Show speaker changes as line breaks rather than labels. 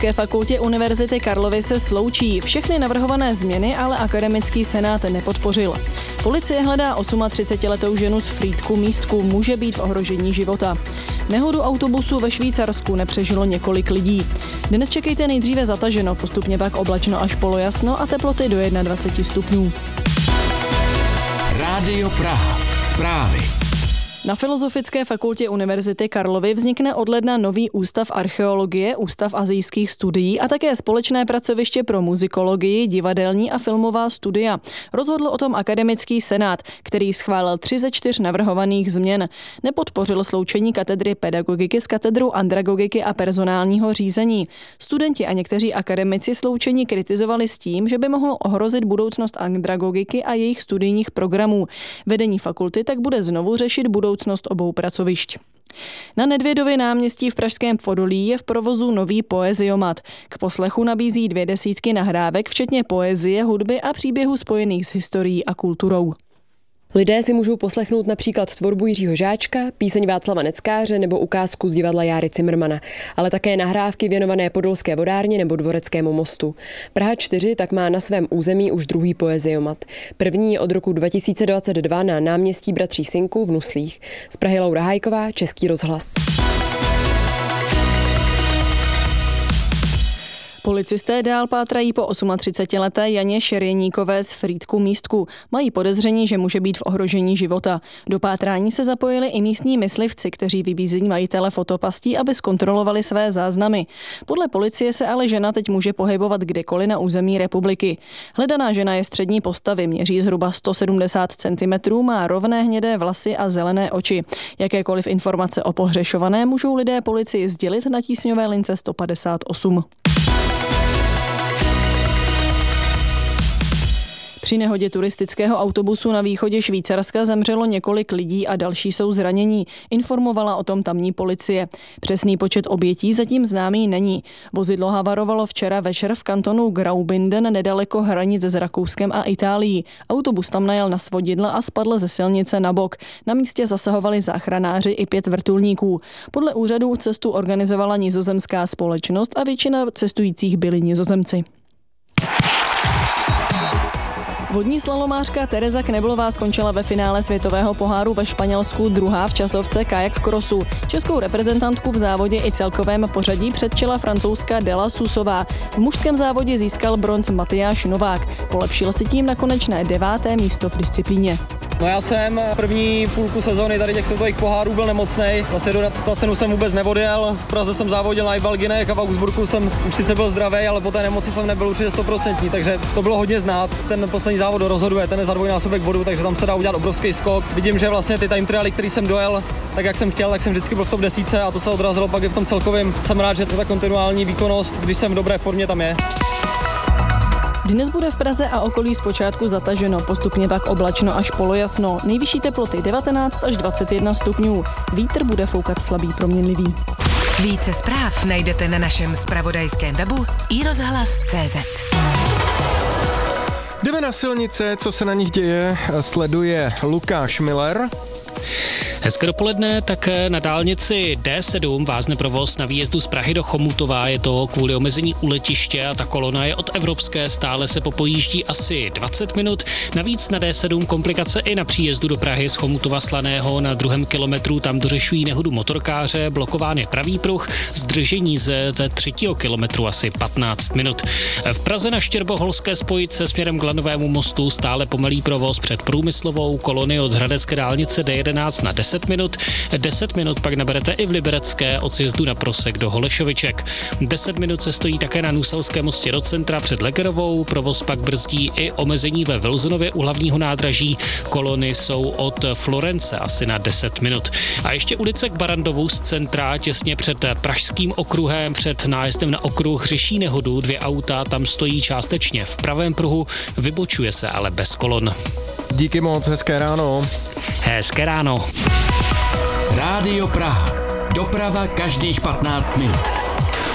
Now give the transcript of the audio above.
Filozofické fakultě Univerzity Karlovy se sloučí. Všechny navrhované změny ale akademický senát nepodpořil. Policie hledá 38letou ženu z Frýdku Místku, může být v ohrožení života. Nehodu autobusu ve Švýcarsku nepřežilo několik lidí. Dnes čekejte nejdříve zataženo, postupně pak oblačno až polojasno a teploty do 21 stupňů.
Rádio Praha. Zprávy.
Na Filozofické fakultě Univerzity Karlovy vznikne od ledna nový ústav archeologie, ústav asijských studií a také společné pracoviště pro muzikologii, divadelní a filmová studia. Rozhodl o tom akademický senát, který schválil 3 ze 4 navrhovaných změn. Nepodpořil sloučení katedry pedagogiky s katedrou andragogiky a personálního řízení. Studenti a někteří akademici sloučení kritizovali s tím, že by mohlo ohrozit budoucnost andragogiky a jejich studijních programů. Vedení fakulty tak bude znovu řešit budoucnost obou pracovišť. Na Nedvědově náměstí v pražském Podolí je v provozu nový poeziomat. K poslechu nabízí 200 nahrávek, včetně poezie, hudby a příběhů spojených s historií a kulturou.
Lidé si můžou poslechnout například tvorbu Jiřího Žáčka, píseň Václava Neckáře nebo ukázku z divadla Járy Cimrmana, ale také nahrávky věnované Podolské vodárně nebo Dvoreckému mostu. Praha 4 tak má na svém území už druhý poeziomat. První je od roku 2022 na náměstí Bratří Synků v Nuslích. Z Prahy Laura Hájková, Český rozhlas.
Policisté dál pátrají po 38leté Janě Šerjeníkové z Frýdku Místku. Mají podezření, že může být v ohrožení života. Do pátrání se zapojili i místní myslivci, kteří vybízejí majitele fotopastí, aby zkontrolovali své záznamy. Podle policie se ale žena teď může pohybovat kdekoliv na území republiky. Hledaná žena je střední postavy, měří zhruba 170 cm, má rovné hnědé vlasy a zelené oči. Jakékoliv informace o pohřešované můžou lidé policii sdělit na tísňové lince 158. Při nehodě turistického autobusu na východě Švýcarska zemřelo několik lidí a další jsou zranění, informovala o tom tamní policie. Přesný počet obětí zatím známý není. Vozidlo havarovalo včera večer v kantonu Graubünden nedaleko hranic s Rakouskem a Itálií. Autobus tam najel na svodidla a spadl ze silnice na bok. Na místě zasahovali záchranáři i 5 vrtulníků. Podle úřadů cestu organizovala nizozemská společnost a většina cestujících byli Nizozemci. Vodní slalomářka Tereza Kneblová skončila ve finále světového poháru ve Španělsku druhá v časovce kajak crossu. Českou reprezentantku v závodě i celkovém pořadí předčila francouzská Della Susová. V mužském závodě získal bronz Matyáš Novák. Polepšil si tím na konečné 9. místo v disciplíně.
No já jsem první půlku sezóny tady těch světových pohárů byl nemocnej. Vlastně do cenu jsem vůbec neodjel. V Praze jsem závodil na Ibalginech a v Augsburgu jsem už sice byl zdravý, ale po té nemoci jsem nebyl určitě 100%, takže to bylo hodně znát. Ten poslední závod rozhoduje, ten je za dvojnásobek bodu, takže tam se dá udělat obrovský skok. Vidím, že vlastně ty time trialy, který jsem dojel, tak jak jsem chtěl, tak jsem vždycky byl v top 10 a to se odrazilo pak i v tom celkovém. Jsem rád, že ta kontinuální výkonnost, když jsem v dobré formě, tam je.
Dnes bude v Praze a okolí zpočátku zataženo, postupně pak oblačno až polojasno. Nejvyšší teploty 19 až 21 stupňů. Vítr bude foukat slabý proměnlivý.
Více zpráv najdete na našem zpravodajském webu iRozhlas.cz.
Jdeme na silnice, co se na nich děje, sleduje Lukáš Miller.
Hezké dopoledne, tak na dálnici D7 vázne provoz na výjezdu z Prahy do Chomutova, je to kvůli omezení u letiště a ta kolona je od Evropské, stále se popojíždí asi 20 minut. Navíc na D7 komplikace i na příjezdu do Prahy z Chomutova Slaného na 2. kilometru, tam dořešují nehodu motorkáře, blokován je pravý pruh, zdržení ze 3. kilometru asi 15 minut. V Praze na Štěrboholské spojice směrem k Lanovému mostu stále pomalý provoz před průmyslovou, kolony od Hradecké dálnice D11 na 10 minut. 10 minut pak naberete i v Liberecké od sjezdu na Prosek do Holešoviček. 10 minut se stojí také na Nuselském mostě do centra před Legerovou, provoz pak brzdí i omezení ve Vilzonově u hlavního nádraží. Kolony jsou od Florence asi na 10 minut. A ještě ulice k Barandovu z centra těsně před Pražským okruhem, před nájezdem na okruh řeší nehodu, 2 auta tam stojí částečně v pravém pruhu, vybočuje se ale bez kolon.
Díky moc, hezké ráno.
Hezké ráno.
Rádio Praha. Doprava každých 15 minut.